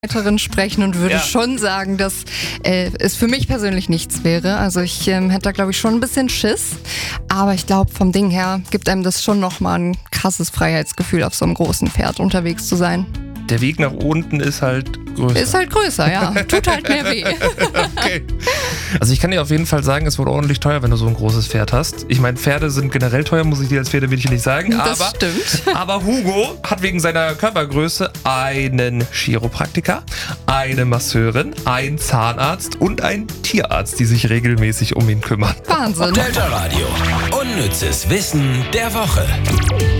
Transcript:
Reiterin sprechen und würde schon sagen, dass es für mich persönlich nichts wäre. Also ich hätte da, glaube ich, schon ein bisschen Schiss. Aber ich glaube, vom Ding her gibt einem das schon nochmal ein krasses Freiheitsgefühl, auf so einem großen Pferd unterwegs zu sein. Der Weg nach unten ist halt größer. Ist halt größer, ja. Tut halt mehr weh. Okay. Also ich kann dir auf jeden Fall sagen, es wird ordentlich teuer, wenn du so ein großes Pferd hast. Ich meine, Pferde sind generell teuer, muss ich dir als Pferdemädchen nicht sagen. Das stimmt. Aber Hugo hat wegen seiner Körpergröße einen Chiropraktiker, eine Masseurin, einen Zahnarzt und einen Tierarzt, die sich regelmäßig um ihn kümmern. Wahnsinn. Delta Radio. Unnützes Wissen der Woche.